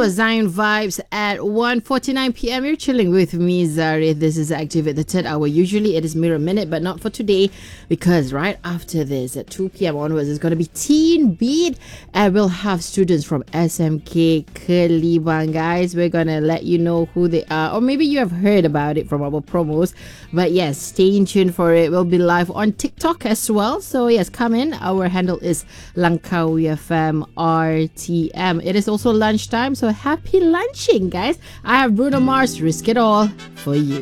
was Zion Vibes at 1:49 p.m. You're chilling with me, Zari. This is Activate the third hour. Usually it is Mirror Minute, but not for today because right after this at 2 p.m. onwards, it's going to be Teen Beat, and we'll have students from SMK Kelibang, guys. We're going to let you know who they are, or maybe you have heard about it from our promos. But yes, stay tuned for it. We'll be live on TikTok as well. So yes, come in. Our handle is Langkawi FM RTM. It is also lunchtime, so happy lunching, guys. I have Bruno Mars, Risk It All for you.